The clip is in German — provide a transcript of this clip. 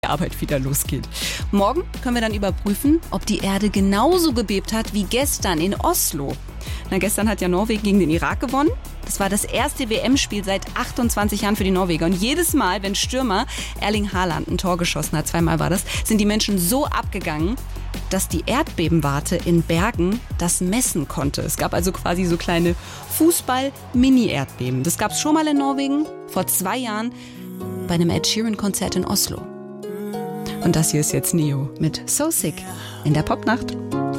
Arbeit wieder losgeht. Morgen können wir dann überprüfen, ob die Erde genauso gebebt hat wie gestern in Oslo. Gestern hat ja Norwegen gegen den Irak gewonnen. Das war das erste WM-Spiel seit 28 Jahren für die Norweger. Und jedes Mal, wenn Stürmer Erling Haaland ein Tor geschossen hat, 2-mal war das, sind die Menschen so abgegangen, dass die Erdbebenwarte in Bergen das messen konnte. Es gab also quasi so kleine Fußball-Mini-Erdbeben. Das gab es schon mal in Norwegen, vor 2 Jahren, bei einem Ed Sheeran-Konzert in Oslo. Und das hier ist jetzt Neo mit So Sick in der Popnacht.